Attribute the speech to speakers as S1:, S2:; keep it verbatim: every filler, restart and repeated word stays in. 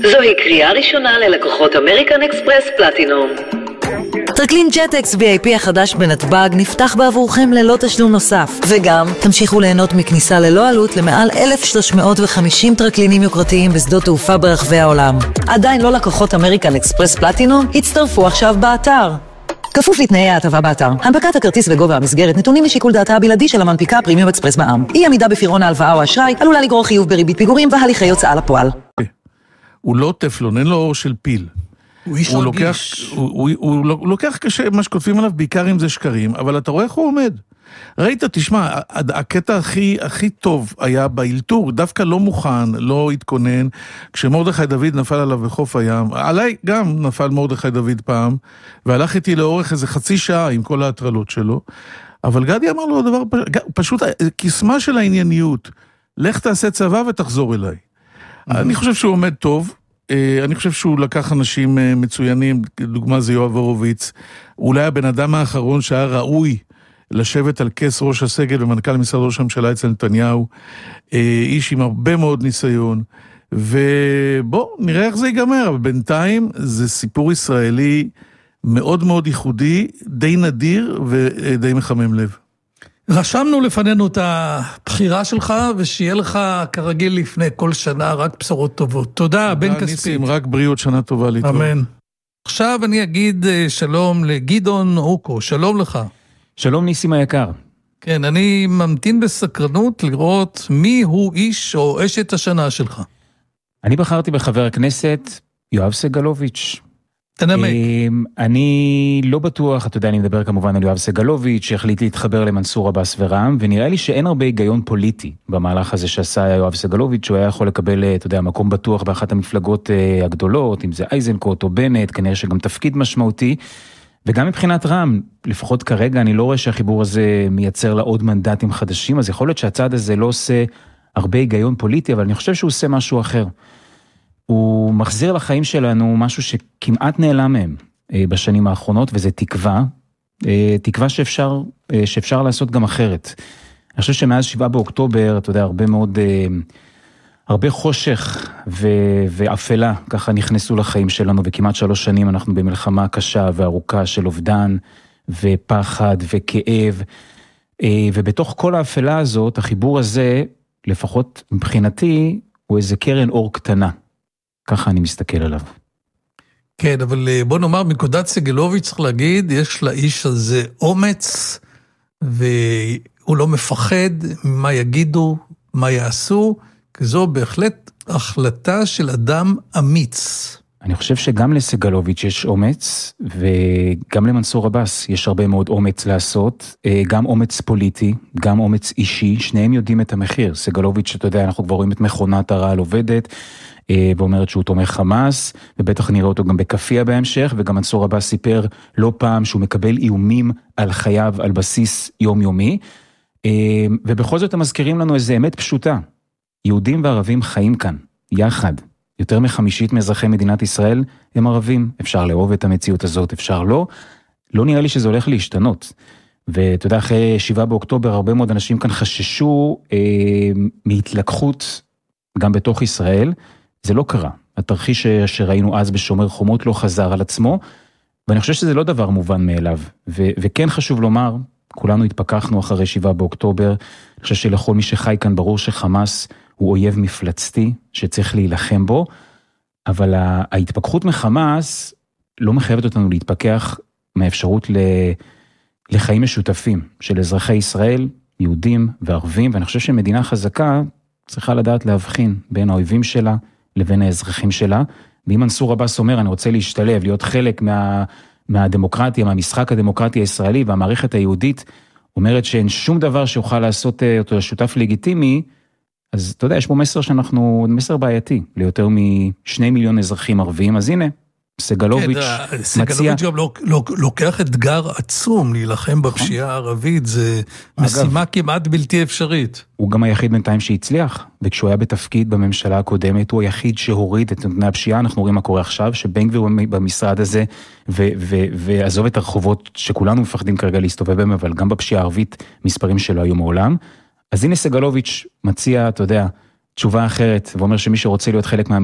S1: זוהי קריאה ראשונה ללקוחות אמריקן אקספרס פלטינום. טרקלין ג'ט-אקס וי איי פי החדש בנתב"ג נפתח בעבורכם ללא תשלום נוסף, וגם תמשיכו ליהנות מכניסה ללא עלות למעל אלף שלוש מאות וחמישים טרקלינים יוקרתיים בשדות תעופה ברחבי העולם. עדיין לא לקוחות אמריקן אקספרס פלטינום? הצטרפו עכשיו באתר. כפוף לתנאי ההטבה באתר. הנפקת הכרטיס וגובה המסגרת נתונים משיקול דעתה הבלעדי של המנפיקה פרימיום אקספרס בע"מ. אי עמידה בפירעון ההלוואה או אשראי עלולה לגרור חיוב בריבית פיגורים והליכי הוצאה לפועל.
S2: הוא לא טפלון, אין לו אור של פיל.
S3: הוא איש רגיש.
S2: הוא, הוא, הוא, הוא לוקח קשה מה שכותבים עליו, בעיקר אם זה שקרים, אבל אתה רואה איך הוא עומד. ראית, תשמע, הקטע הכי, הכי טוב היה באילתור, דווקא לא מוכן, לא התכונן, כשמרדכי דוד נפל עליו בחוף הים, עליי גם נפל מרדכי דוד פעם, והלך איתי לאורך איזה חצי שעה עם כל ההטרלות שלו, אבל גדי אמר לו דבר פשוט, כסמה של הענייניות, לך תעשה צבא ותחזור אליי. אני חושב שהוא עומד טוב, אני חושב שהוא לקח אנשים מצוינים, דוגמה זה יואב הורוביץ, אולי הבן אדם האחרון שהיה ראוי לשבת על כס ראש הסגל ומנכ"ל משרד ראש הממשלה אצל נתניהו, איש עם הרבה מאוד ניסיון, ובוא נראה איך זה ייגמר, אבל בינתיים זה סיפור ישראלי מאוד מאוד ייחודי, די נדיר ודי מחמם לב.
S3: רשמנו לפנינו את הבחירה שלך, ושיהיה לך כרגיל לפני כל שנה רק בשורות טובות. תודה, בן כספית.
S2: ניסים, רק בריאות, שנה טובה להתראות.
S3: אמן. עכשיו אני אגיד שלום לגדעון אוקו, שלום לך.
S4: שלום ניסים היקר.
S3: כן, אני ממתין בסקרנות לראות מי הוא איש או אשת השנה שלך.
S4: אני בחרתי בחבר הכנסת יואב סגלוביץ'.
S3: תנמק.
S4: אני לא בטוח, אתה יודע, אני מדבר כמובן על יואב סגלוביץ' שהחליט להתחבר למנסור עבאס ורע"מ, ונראה לי שאין הרבה היגיון פוליטי במהלך הזה שעשה יואב סגלוביץ', שהוא היה יכול לקבל, אתה יודע, מקום בטוח באחת המפלגות הגדולות, אם זה אייזנקוט או בנט, כנראה שגם תפקיד משמעותי, וגם מבחינת רע"מ, לפחות כרגע אני לא רואה שהחיבור הזה מייצר לה עוד מנדטים חדשים, אז יכול להיות שהצעד הזה לא עושה הרבה היגיון פוליטי, אבל אני חושב שהוא עושה משהו אחר. הוא מחזיר לחיים שלנו משהו שכמעט נעלם מהם בשנים האחרונות, וזה תקווה, תקווה שאפשר, שאפשר לעשות גם אחרת. אני חושב שמאז שבעה באוקטובר, אתה יודע, הרבה מאוד, הרבה חושך ו- ואפלה, ככה נכנסו לחיים שלנו, וכמעט שלוש שנים אנחנו במלחמה קשה וארוכה של אובדן, ופחד וכאב, ובתוך כל האפלה הזאת, החיבור הזה, לפחות מבחינתי, הוא איזה קרן אור קטנה. ככה אני מסתכל עליו.
S3: כן, אבל בוא נאמר, מנקודת סגלוביץ' צריך להגיד, יש לאיש הזה אומץ, והוא לא מפחד ממה יגידו, מה יעשו, כי זו בהחלט החלטה של אדם אמיץ.
S4: אני חושב שגם לסגלוביץ' יש אומץ, וגם למנסור עבאס יש הרבה מאוד אומץ לעשות, גם אומץ פוליטי, גם אומץ אישי, שניהם יודעים את המחיר. סגלוביץ', אתה יודע, אנחנו כבר רואים את מכונת הרעל עובדת, ואומרת שהוא תומך חמאס, ובטח נראה אותו גם בקפיה בהמשך, וגם מנסור עבאס סיפר לא פעם שהוא מקבל איומים על חייו על בסיס יומיומי, ובכל זאת הם מזכירים לנו איזו אמת פשוטה, יהודים וערבים חיים כאן, יחד, יותר מחמישית מאזרחי מדינת ישראל הם ערבים, אפשר לאהוב את המציאות הזאת, אפשר לא, לא נראה לי שזה הולך להשתנות, ואתה יודע, אחרי שבעה באוקטובר, הרבה מאוד אנשים כאן חששו אה, מהתלקחות גם בתוך ישראל, זה לא קרה. התרחיש שראינו אז בשומר חומות לא חזר על עצמו, ואני חושב שזה לא דבר מובן מאליו. ו- וכן חשוב לומר, כולנו התפכחנו אחרי שבעה באוקטובר, אני חושב שלכל מי שחי כאן ברור שחמאס הוא אויב מפלצתי, שצריך להילחם בו, אבל ההתפכחות מחמאס לא מחייבת אותנו להתפכח מהאפשרות ל- לחיים משותפים של אזרחי ישראל, יהודים וערבים, ואני חושב שמדינה חזקה צריכה לדעת להבחין בין האויבים שלה לבין האזרחים שלה, ואם מנסור עבאס אומר, אני רוצה להשתלב, להיות חלק מה, מהדמוקרטיה, מהמשחק הדמוקרטי הישראלי, והמערכת היהודית אומרת שאין שום דבר שיוכל לעשות אותו שותף לגיטימי, אז אתה יודע, יש פה מסר שאנחנו, מסר בעייתי, ליותר משני מיליון אזרחים ערביים, אז הנה, סגלוביץ'
S3: כן, סגלוביץ' גם לא, לא, לוקח אתגר עצום להילחם בפשיעה הערבית, זה משימה אגב, כמעט בלתי אפשרית.
S4: הוא גם היחיד בינתיים שהצליח, וכשהוא היה בתפקיד בממשלה הקודמת, הוא היחיד שהוריד את נתוני הפשיעה, אנחנו רואים מה קורה עכשיו, שבן גביר במשרד הזה, ו- ו- ועזוב את הרחובות שכולנו מפחדים כרגע להסתובב בהם, אבל גם בפשיעה הערבית מספרים שלא היו מעולם. אז הנה סגלוביץ' מציע, אתה יודע, תשובה אחרת, ואומר שמי שרוצה להיות חלק מה...